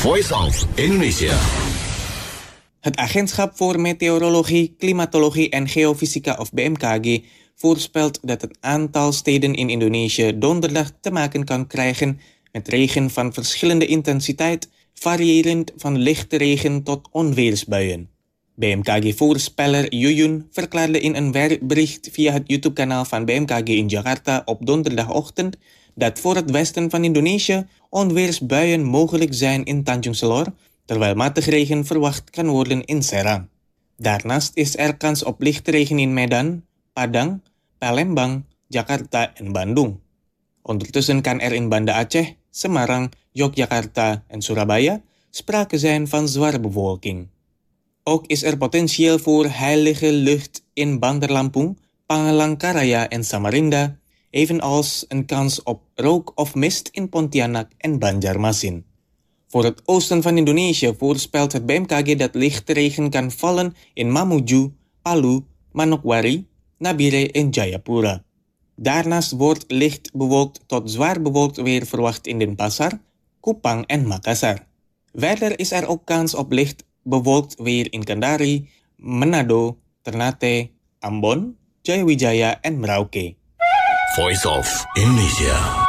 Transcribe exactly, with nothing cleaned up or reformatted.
Voice of Indonesia. Het Agentschap voor Meteorologie, Klimatologie en Geofysica of B M K G voorspelt dat een aantal steden in Indonesië donderdag te maken kan krijgen met regen van verschillende intensiteit, variërend van lichte regen tot onweersbuien. B M K G-voorspeller Yuyun verklaarde in een weerbericht via het YouTube-kanaal van B M K G in Jakarta op donderdagochtend dat voor het westen van Indonesië onweersbuien mogelijk zijn in Tanjung Selor, terwijl matige regen verwacht kan worden in Serang. Daarnaast is er kans op lichte regen in Medan, Padang, Palembang, Jakarta en Bandung. Ondertussen kan er in Banda Aceh, Semarang, Yogyakarta en Surabaya sprake zijn van zware bewolking. Ook is er potentieel voor heilige lucht in Bandar Lampung, Pangalangkaraya en Samarinda, evenals een kans op rook of mist in Pontianak en Banjarmasin. Voor het oosten van Indonesië voorspelt het B M K G dat lichte regen kan vallen in Mamuju, Palu, Manokwari, Nabire en Jayapura. Daarnaast wordt licht bewolkt tot zwaar bewolkt weer verwacht in Denpasar, Kupang en Makassar. Verder is er ook kans op licht bewolkt weer in Kendari, Manado, Ternate, Ambon, Jayawijaya en Merauke. Voice of Indonesia.